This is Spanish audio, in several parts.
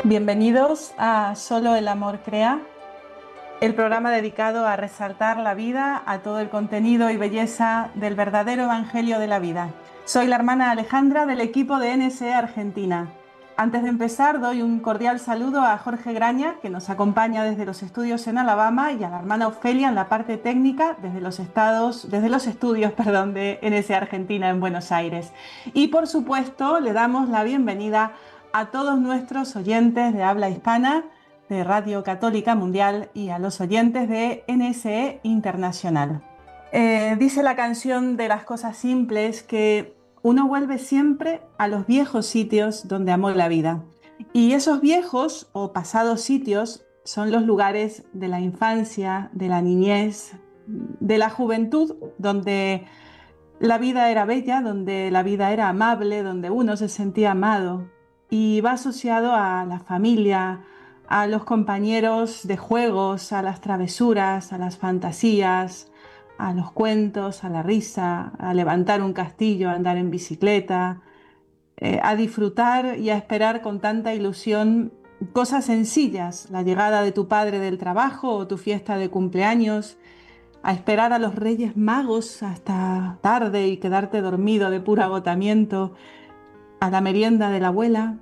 Bienvenidos a Solo el Amor Crea, el programa dedicado a resaltar la vida, a todo el contenido y belleza del verdadero Evangelio de la vida. Soy la hermana Alejandra del equipo de NSE Argentina. Antes de empezar, doy un cordial saludo a Jorge Graña, que nos acompaña desde los estudios en Alabama, y a la hermana Ofelia en la parte técnica desde los estudios, de NSE Argentina en Buenos Aires. Y por supuesto, le damos la bienvenida a todos nuestros oyentes de habla hispana de Radio Católica Mundial y a los oyentes de NSE Internacional. Dice la canción de las cosas simples que uno vuelve siempre a los viejos sitios donde amó la vida. Y esos viejos o pasados sitios son los lugares de la infancia, de la niñez, de la juventud, donde la vida era bella, donde la vida era amable, donde uno se sentía amado. Y va asociado a la familia, a los compañeros de juegos, a las travesuras, a las fantasías, a los cuentos, a la risa, a levantar un castillo, a andar en bicicleta, a disfrutar y a esperar con tanta ilusión cosas sencillas, la llegada de tu padre del trabajo o tu fiesta de cumpleaños, a esperar a los Reyes Magos hasta tarde y quedarte dormido de puro agotamiento, a la merienda de la abuela.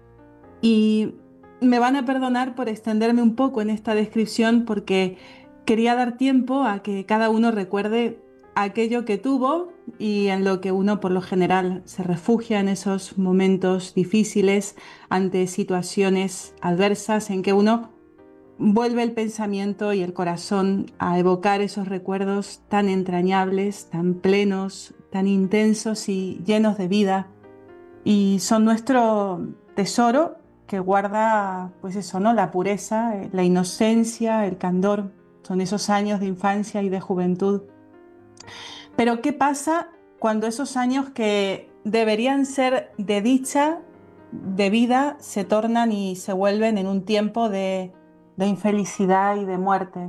Y me van a perdonar por extenderme un poco en esta descripción porque quería dar tiempo a que cada uno recuerde aquello que tuvo y en lo que uno por lo general se refugia en esos momentos difíciles ante situaciones adversas en que uno vuelve el pensamiento y el corazón a evocar esos recuerdos tan entrañables, tan plenos, tan intensos y llenos de vida. Y son nuestro tesoro que guarda, pues eso, ¿no? La pureza, la inocencia, el candor. Son esos años de infancia y de juventud. Pero ¿qué pasa cuando esos años que deberían ser de dicha, de vida, se tornan y se vuelven en un tiempo de infelicidad y de muerte?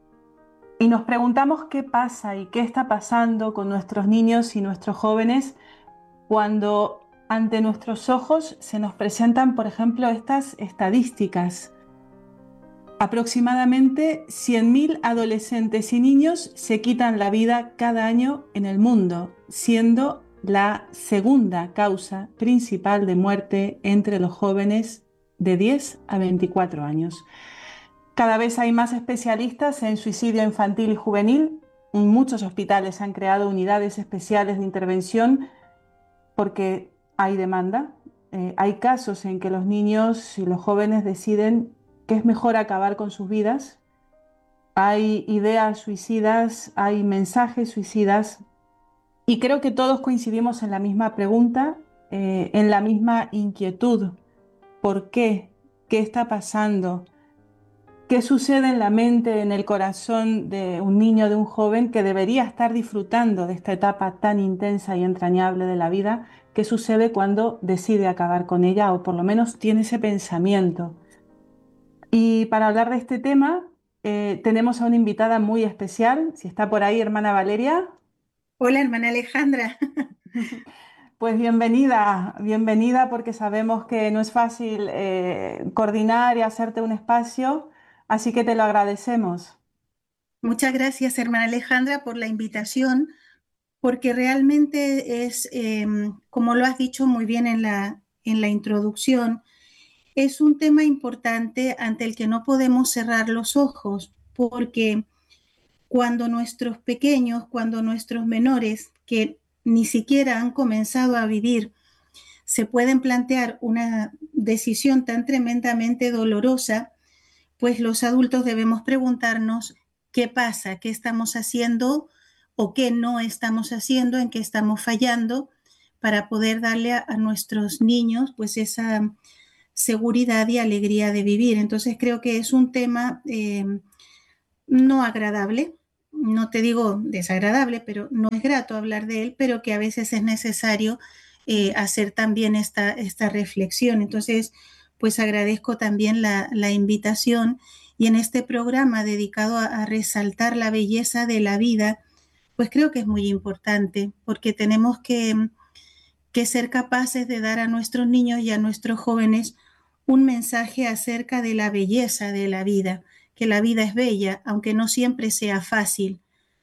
Y nos preguntamos qué pasa y qué está pasando con nuestros niños y nuestros jóvenes cuando ante nuestros ojos se nos presentan, por ejemplo, estas estadísticas. Aproximadamente 100.000 adolescentes y niños se quitan la vida cada año en el mundo, siendo la segunda causa principal de muerte entre los jóvenes de 10 a 24 años. Cada vez hay más especialistas en suicidio infantil y juvenil. Muchos hospitales han creado unidades especiales de intervención porque hay demanda. Hay casos en que los niños y los jóvenes deciden que es mejor acabar con sus vidas. Hay ideas suicidas, hay mensajes suicidas y creo que todos coincidimos en la misma pregunta, en la misma inquietud. ¿Por qué? ¿Qué está pasando? ¿Qué sucede en la mente, en el corazón de un niño, de un joven que debería estar disfrutando de esta etapa tan intensa y entrañable de la vida? ¿Qué sucede cuando decide acabar con ella o por lo menos tiene ese pensamiento? Y para hablar de este tema, tenemos a una invitada muy especial. Si está por ahí, hermana Valeria. Hola, hermana Alejandra. Pues bienvenida, bienvenida porque sabemos que no es fácil coordinar y hacerte un espacio, así que te lo agradecemos. Muchas gracias, hermana Alejandra, por la invitación, porque realmente es, como lo has dicho muy bien en la introducción, es un tema importante ante el que no podemos cerrar los ojos, porque cuando nuestros pequeños, cuando nuestros menores, que ni siquiera han comenzado a vivir, se pueden plantear una decisión tan tremendamente dolorosa, pues los adultos debemos preguntarnos qué pasa, qué estamos haciendo o qué no estamos haciendo, en qué estamos fallando para poder darle a nuestros niños pues esa seguridad y alegría de vivir. Entonces creo que es un tema no agradable, no te digo desagradable, pero no es grato hablar de él, pero que a veces es necesario hacer también esta reflexión. Entonces, pues agradezco también la invitación y en este programa dedicado a resaltar la belleza de la vida, pues creo que es muy importante porque tenemos que ser capaces de dar a nuestros niños y a nuestros jóvenes un mensaje acerca de la belleza de la vida, que la vida es bella, aunque no siempre sea fácil,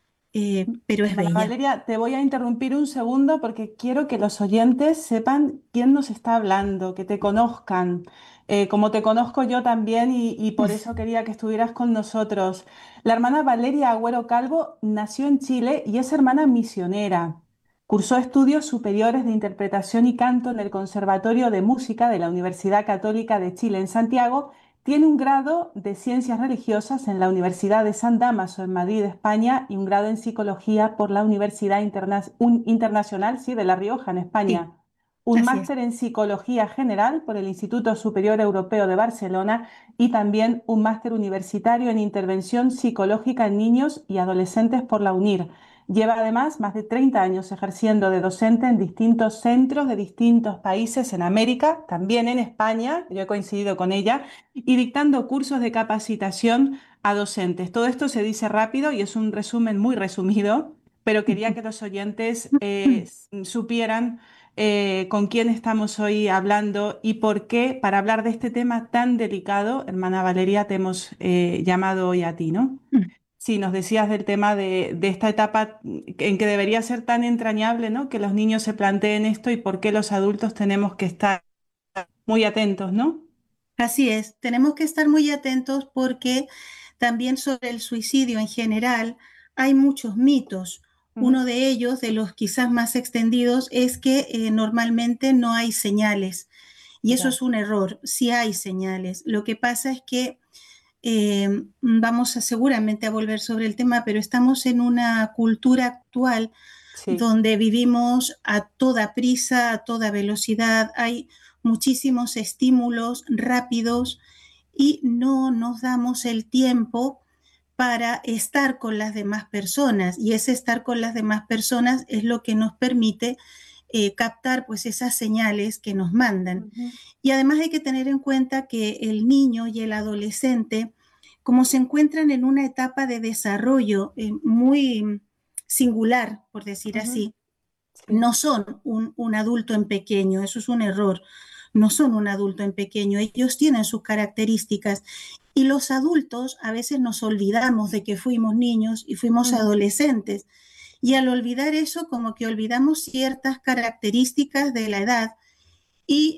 pero es Hermana bella. Valeria, te voy a interrumpir un segundo porque quiero que los oyentes sepan quién nos está hablando, que te conozcan, como te conozco yo también y por eso quería que estuvieras con nosotros. La hermana Valeria Agüero Calvo nació en Chile y es hermana misionera. Cursó estudios superiores de interpretación y canto en el Conservatorio de Música de la Universidad Católica de Chile en Santiago. Tiene un grado de Ciencias Religiosas en la Universidad de San Damaso en Madrid, España, y un grado en Psicología por la Universidad Internacional, sí, de La Rioja, en Sí, España. Un así es. máster en Psicología General por el Instituto Superior Europeo de Barcelona y también un máster universitario en Intervención Psicológica en Niños y Adolescentes por la UNIR. Lleva además más de 30 años ejerciendo de docente en distintos centros de distintos países en América, también en España, yo he coincidido con ella, y dictando cursos de capacitación a docentes. Todo esto se dice rápido y es un resumen muy resumido, pero quería que los oyentes supieran con quién estamos hoy hablando y por qué, para hablar de este tema tan delicado, hermana Valeria, te hemos llamado hoy a ti, ¿no? Sí, nos decías del tema de esta etapa en que debería ser tan entrañable, ¿no? Que los niños se planteen esto y por qué los adultos tenemos que estar muy atentos, ¿no? Así es, tenemos que estar muy atentos porque también sobre el suicidio en general hay muchos mitos. Ujú. Uno de ellos, de los quizás más extendidos, es que normalmente no hay señales. Y eso Ya, es un error, sí hay señales. Lo que pasa es que vamos a seguramente a volver sobre el tema, pero estamos en una cultura actual sí. donde vivimos a toda prisa, a toda velocidad, hay muchísimos estímulos rápidos y no nos damos el tiempo para estar con las demás personas y ese estar con las demás personas es lo que nos permite captar pues esas señales que nos mandan. Ujú, Y además hay que tener en cuenta que el niño y el adolescente, como se encuentran en una etapa de desarrollo muy singular, por decir ujú, así, sí. no son un adulto en pequeño, eso es un error. No son un adulto en pequeño, ellos tienen sus características y los adultos a veces nos olvidamos de que fuimos niños y fuimos Ujú, adolescentes. Y al olvidar eso, como que olvidamos ciertas características de la edad y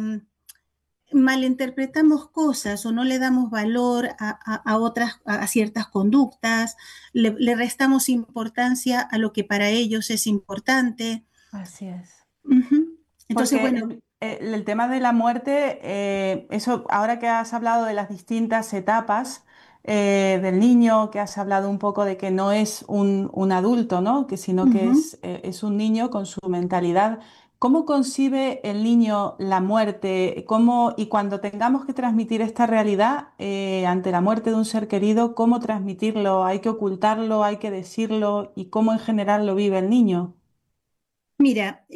malinterpretamos cosas o no le damos valor a otras, a ciertas conductas, le restamos importancia a lo que para ellos es importante. así es. Ujú. Entonces, Porque bueno, el tema de la muerte, eso, ahora que has hablado de las distintas etapas del niño, que has hablado un poco de que no es un adulto, ¿no? Que, sino que ujú. es un niño con su mentalidad. ¿Cómo concibe el niño la muerte? ¿Cómo, y cuando tengamos que transmitir esta realidad ante la muerte de un ser querido, cómo transmitirlo? ¿Hay que ocultarlo? ¿Hay que decirlo? ¿Y cómo en general lo vive el niño? Mira,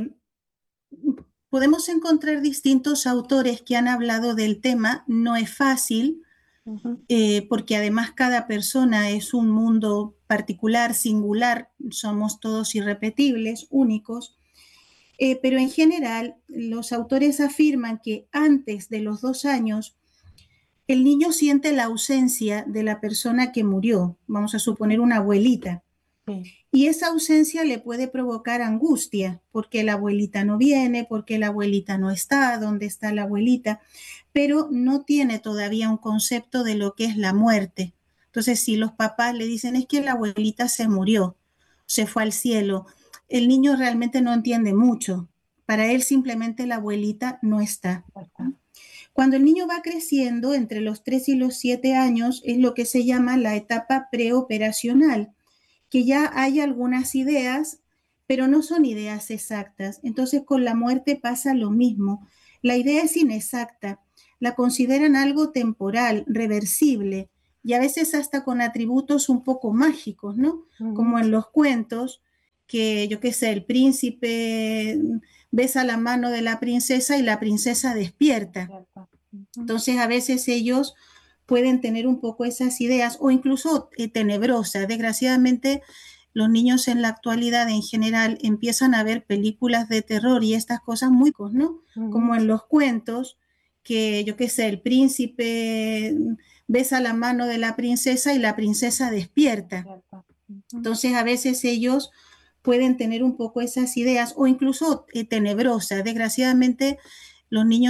podemos encontrar distintos autores que han hablado del tema. No es fácil, Ujú, porque además cada persona es un mundo particular, singular, somos todos irrepetibles, únicos. Pero en general, los autores afirman que antes de los 2 años, el niño siente la ausencia de la persona que murió, vamos a ujú, suponer una abuelita, sí. y esa ausencia le puede provocar angustia, porque la abuelita no viene, porque la abuelita no está, dónde está la abuelita, pero no tiene todavía un concepto de lo que es la muerte. Entonces, si los papás le dicen es que la abuelita se murió, se fue al cielo, el niño realmente no entiende mucho. Para él simplemente la abuelita no está. Ya está. Cuando el niño va creciendo, entre los 3 y los 7 años, es lo que se llama la etapa preoperacional, que ya hay algunas ideas, pero no son ideas exactas. Entonces con la muerte pasa lo mismo. La idea es inexacta, la consideran algo temporal, reversible, y a veces hasta con atributos un poco mágicos, ¿no? Como Ujú, en los cuentos, que yo qué sé, el príncipe besa la mano de la princesa y la princesa despierta. cierto. Ujú. Entonces a veces ellos pueden tener un poco esas ideas o incluso tenebrosas. Desgraciadamente, los niños en la actualidad en general empiezan a ver películas de terror y estas cosas muy, ¿no? Ujú, Como en los cuentos, que, yo qué sé, el príncipe besa la mano de la princesa y la princesa despierta. Entonces a veces ellos pueden tener un poco esas ideas o incluso tenebrosas. Desgraciadamente los niños